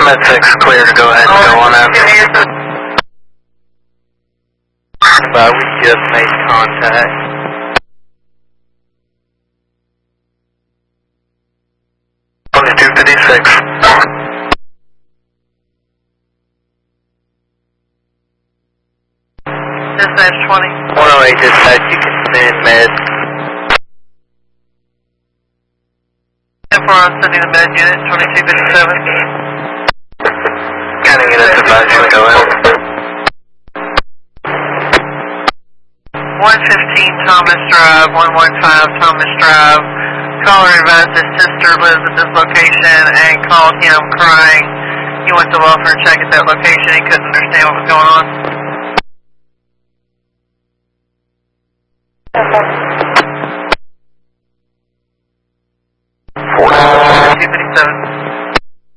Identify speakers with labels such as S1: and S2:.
S1: Med 6 clear to go ahead and go on in. We just made contact. On 256.
S2: Dispatch 20.
S1: 108 dispatch, you can send med.
S2: 10-4 on sending the med unit, 2257.
S1: Counting it as advised, you go in.
S2: 115 Thomas Drive, 115 Thomas Drive. Caller advised his sister lives at this location and called him crying. He went to welfare check at that location. He couldn't understand what was going on.